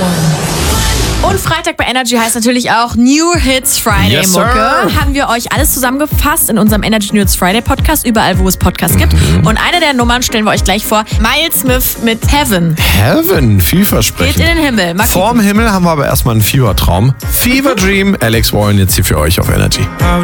Und Freitag bei Energy heißt natürlich auch New Hits Friday, Yes, Mucke. sir. Haben wir euch alles zusammengefasst in unserem Energy New Hits Friday Podcast, überall wo es Podcasts gibt. Und eine der Nummern stellen wir euch gleich vor. Miles Smith mit Heaven. Heaven, Geht vielversprechend. in den Himmel. Mal Vorm Himmel haben wir aber erstmal einen Fever-Traum. Fever Dream, Alex Warren jetzt hier für euch auf Energy.